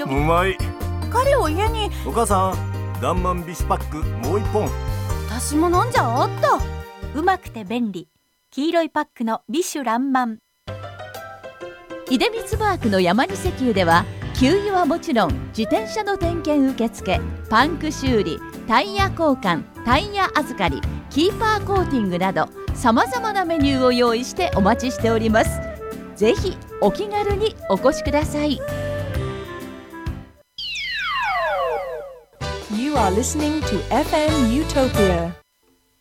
よ。 うまい。 彼を家に。 お母さん、ガンマンビスパックもう一本。 私も飲んじゃおっと。 うまくて便利、黄色いパックのビシュランマン。 出光マークの山に石油では、給油はもちろん自転車の点検受付、パンク修理、タイヤ交換、タイヤ預かり、キーパーコーティングなどさまざまなメニューを用意してお待ちしております。ぜひお気軽にお越しください。 You are listening to FM Utopia